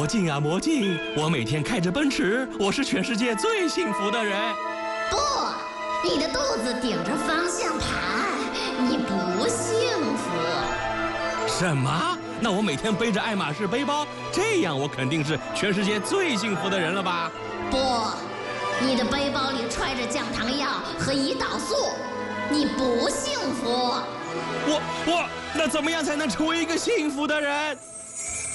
镜啊魔镜，我每天开着奔驰，我是全世界最幸福的人。 不，你的肚子顶着方向盘，你不幸福。 什么？那我每天背着爱马仕背包，这样我肯定是全世界最幸福的人了吧？ 不，你的背包里揣着降糖药和胰岛素，你不幸福。 那怎么样才能成为一个幸福的人？